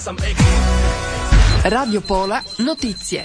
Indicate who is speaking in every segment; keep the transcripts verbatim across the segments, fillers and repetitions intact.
Speaker 1: Radio Pola Notizie.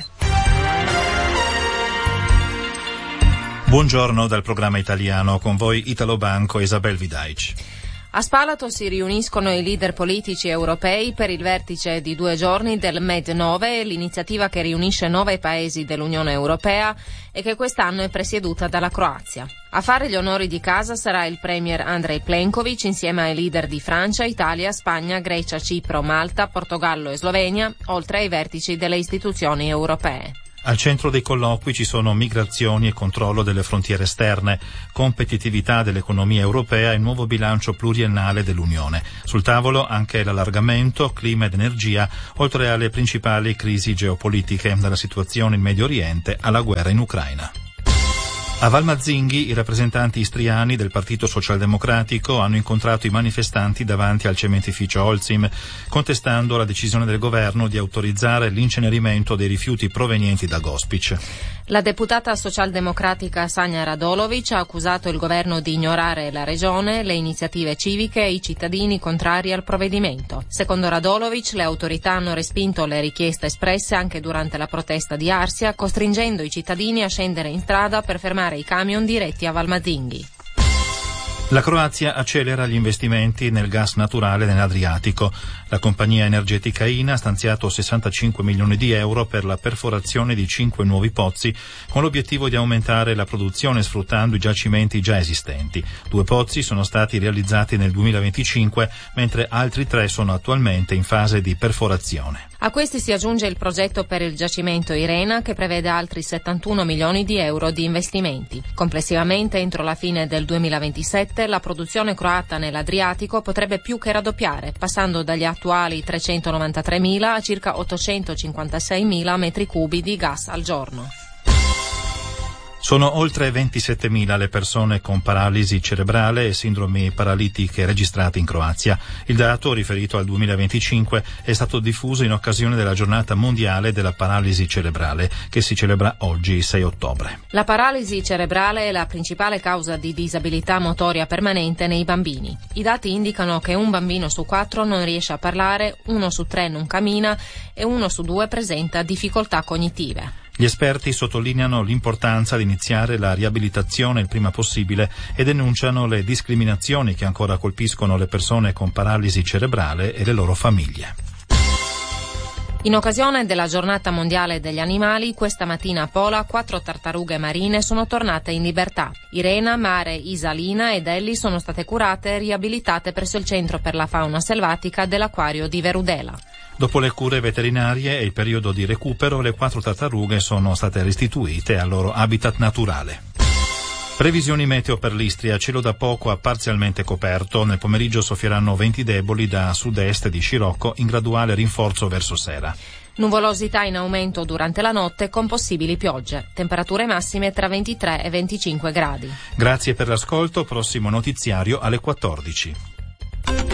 Speaker 2: Buongiorno dal programma italiano, con voi Italo Banco e Isabel Vidaic.
Speaker 3: A Spalato si riuniscono i leader politici europei per il vertice di due giorni del Med nove, l'iniziativa che riunisce nove paesi dell'Unione Europea e che quest'anno è presieduta dalla Croazia. A fare gli onori di casa sarà il premier Andrej Plenković insieme ai leader di Francia, Italia, Spagna, Grecia, Cipro, Malta, Portogallo e Slovenia, oltre ai vertici delle istituzioni europee.
Speaker 2: Al centro dei colloqui ci sono migrazioni e controllo delle frontiere esterne, competitività dell'economia europea e nuovo bilancio pluriennale dell'Unione. Sul tavolo anche l'allargamento, clima ed energia, oltre alle principali crisi geopolitiche, dalla situazione in Medio Oriente alla guerra in Ucraina. A Valmazzinghi i rappresentanti istriani del Partito Socialdemocratico hanno incontrato i manifestanti davanti al cementificio Holcim, contestando la decisione del governo di autorizzare l'incenerimento dei rifiuti provenienti da Gospic.
Speaker 3: La deputata socialdemocratica Sanja Radolović ha accusato il governo di ignorare la regione, le iniziative civiche e i cittadini contrari al provvedimento. Secondo Radolović, le autorità hanno respinto le richieste espresse anche durante la protesta di Arsia, costringendo i cittadini a scendere in strada per fermare i camion diretti a Valmazzinghi.
Speaker 2: La Croazia accelera gli investimenti nel gas naturale nell'Adriatico. La compagnia energetica I N A ha stanziato sessantacinque milioni di euro per la perforazione di cinque nuovi pozzi, con l'obiettivo di aumentare la produzione sfruttando i giacimenti già esistenti. Due pozzi sono stati realizzati nel duemilaventicinque, mentre altri tre sono attualmente in fase di perforazione.
Speaker 3: A questi si aggiunge il progetto per il giacimento Irena, che prevede altri settantuno milioni di euro di investimenti. Complessivamente, entro la fine del duemilaventisette, la produzione croata nell'Adriatico potrebbe più che raddoppiare, passando dagli attuali trecentonovantatremila a circa ottocentocinquantaseimila metri cubi di gas al giorno.
Speaker 2: Sono oltre ventisettemila le persone con paralisi cerebrale e sindromi paralitiche registrate in Croazia. Il dato, riferito al duemilaventicinque, è stato diffuso in occasione della giornata mondiale della paralisi cerebrale, che si celebra oggi, sei ottobre.
Speaker 3: La paralisi cerebrale è la principale causa di disabilità motoria permanente nei bambini. I dati indicano che un bambino su quattro non riesce a parlare, uno su tre non cammina e uno su due presenta difficoltà cognitive.
Speaker 2: Gli esperti sottolineano l'importanza di iniziare la riabilitazione il prima possibile e denunciano le discriminazioni che ancora colpiscono le persone con paralisi cerebrale e le loro famiglie.
Speaker 3: In occasione della giornata mondiale degli animali, questa mattina a Pola quattro tartarughe marine sono tornate in libertà. Irena, Mare, Isalina ed Ellie sono state curate e riabilitate presso il Centro per la Fauna Selvatica dell'Acquario di Verudela.
Speaker 2: Dopo le cure veterinarie e il periodo di recupero, le quattro tartarughe sono state restituite al loro habitat naturale. Previsioni meteo per l'Istria: cielo da poco a parzialmente coperto, nel pomeriggio soffieranno venti deboli da sud-est di scirocco in graduale rinforzo verso sera.
Speaker 3: Nuvolosità in aumento durante la notte con possibili piogge, temperature massime tra ventitré e venticinque gradi.
Speaker 2: Grazie per l'ascolto, prossimo notiziario alle quattordici.